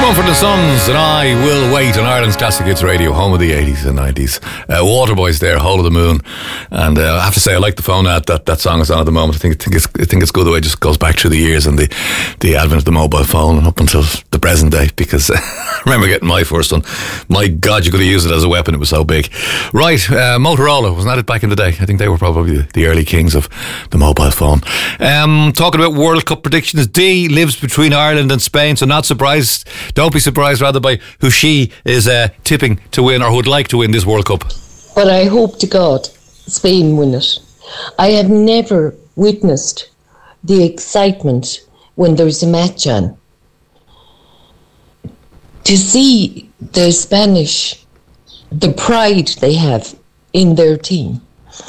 Mumford & Sons and I Will Wait on Ireland's Classic Hits Radio, home of the 80s and 90s. Waterboys there, Hole of the Moon. And I have to say, I like the phone ad that song is on at the moment. I think it's good the way it just goes back through the years and the advent of the mobile phone and up until the present day, because I remember getting my first one. My God, you could have used it as a weapon, it was so big. Right, Motorola, wasn't that it back in the day? I think they were probably the early kings of the mobile phone. Talking about World Cup predictions, Dee lives between Ireland and Spain, so not surprised. Don't be surprised, rather, by who she is tipping to win or who would like to win this World Cup. But I hope to God Spain win it. I have never witnessed the excitement when there's a match on. To see the Spanish, the pride they have in their team.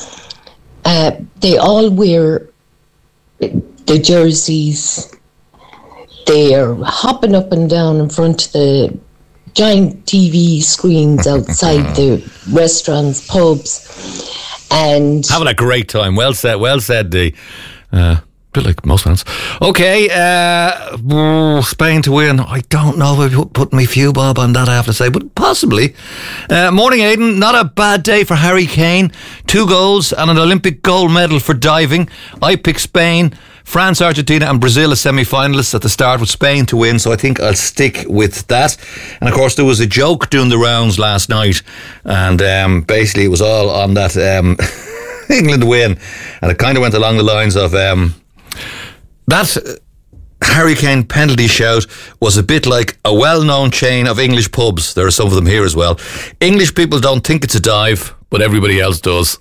They all wear the jerseys. They are hopping up and down in front of the giant TV screens outside the restaurants, pubs, and having a great time. Well said, Dee. A bit like most fans. Okay, Spain to win. I don't know if you put me few bob on that, I have to say, but possibly. Morning, Aidan. Not a bad day for Harry Kane. 2 goals and an Olympic gold medal for diving. I pick Spain. France, Argentina and Brazil as semi-finalists at the start, with Spain to win, so I think I'll stick with that. And of course there was a joke doing the rounds last night, and basically it was all on that England win, and it kind of went along the lines of that Harry Kane penalty shout was a bit like a well-known chain of English pubs. There are some of them here as well. English people don't think it's a dive, but everybody else does.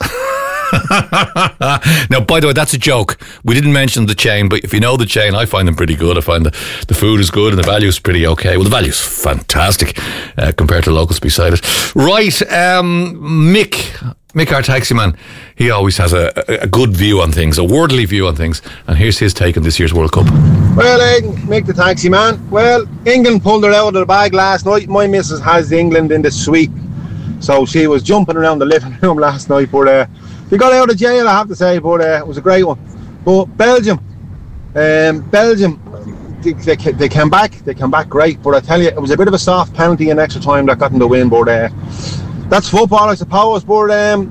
Now, by the way, that's a joke. We didn't mention the chain, but if you know the chain, I find them pretty good. I find the food is good and the value is pretty okay. Well, the value is fantastic compared to locals beside it. Right, Mick, our taxi man, he always has a good view on things, a worldly view on things, and here's his take on this year's World Cup. Well, Aidan, Mick the taxi man. Well, England pulled her out of the bag last night. My missus has England in the sweep, so she was jumping around the living room last night, but they got out of jail, I have to say, but it was a great one. But Belgium, they came back great, but I tell you, it was a bit of a soft penalty in extra time that got them the win, but that's football, I suppose. But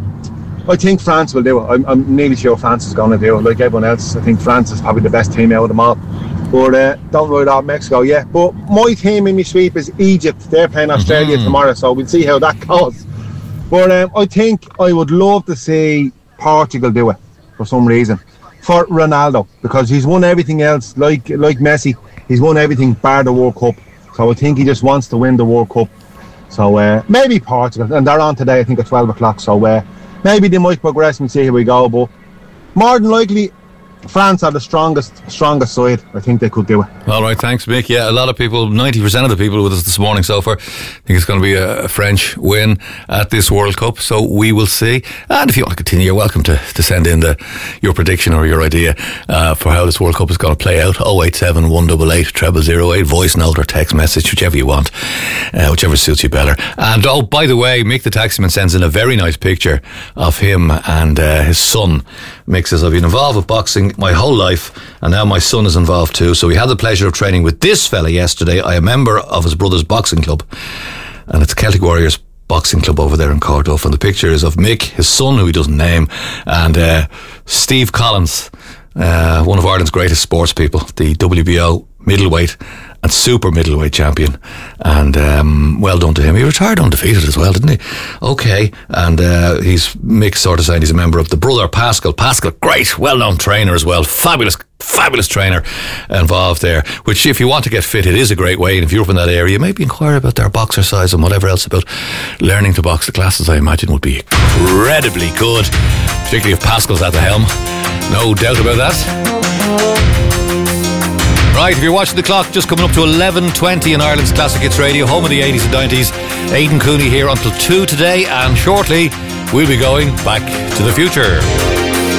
I think France will do it. I'm nearly sure France is going to do it. Like everyone else, I think France is probably the best team out of them all. But don't write out Mexico yet. But my team in my sweep is Egypt. They're playing Australia tomorrow, so we'll see how that goes. But I think I would love to see Portugal do it for some reason. For Ronaldo, because he's won everything else, like Messi. He's won everything bar the World Cup. So I think he just wants to win the World Cup. So maybe Portugal. And they're on today, I think, at 12 o'clock. So maybe they might progress and see how we go. But more than likely, France are the strongest side. I think they could do it. All right, thanks, Mick. Yeah, a lot of people, 90% of the people with us this morning so far, think it's going to be a French win at this World Cup. So we will see. And if you want to continue, you're welcome to send in your prediction or your idea for how this World Cup is going to play out. 087 188 0008, voice note or text message, whichever you want, whichever suits you better. And by the way, Mick the taximan sends in a very nice picture of him and his son. Mick says, I've been involved with boxing my whole life, and now my son is involved too. So we had the pleasure of training with this fella yesterday. I am a member of his brother's boxing club, and it's Celtic Warriors boxing club over there in Cardiff. And the picture is of Mick, his son, who he doesn't name, and Steve Collins, one of Ireland's greatest sports people, the WBO middleweight and super middleweight champion, and well done to him. He retired undefeated as well, didn't he? Okay, and Mick sort of saying he's a member of the brother Pascal, great, well-known trainer as well, fabulous trainer involved there, which if you want to get fit, it is a great way, and if you're up in that area, maybe inquire about their boxercise and whatever else about learning to box. The classes, I imagine, would be incredibly good, particularly if Pascal's at the helm. No doubt about that. Right, if you're watching the clock, just coming up to 11:20 in Ireland's Classic Hits Radio, home of the 80s and 90s. Aidan Cooney here until 2 today, and shortly we'll be going back to the future.